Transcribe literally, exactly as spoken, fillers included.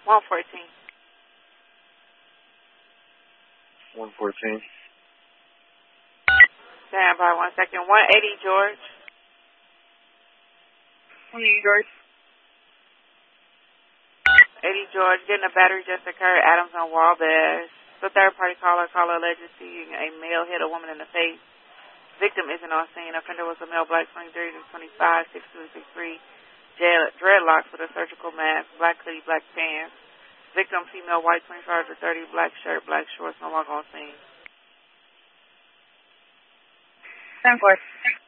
one fourteen. one fourteen. Stand by one second. one eighty, George. one eighty, George. eighty, George. Getting a battery just occurred. Adams on Wabash. The third-party caller, caller alleged seeing a male hit a woman in the face. Victim isn't on scene. Offender was a male, black, twenty-three to twenty-five, six two, six three, dreadlocks with a surgical mask, black hoodie, black pants. Victim, female, white, twenty-five to thirty, black shirt, black shorts, no longer on scene. ten four.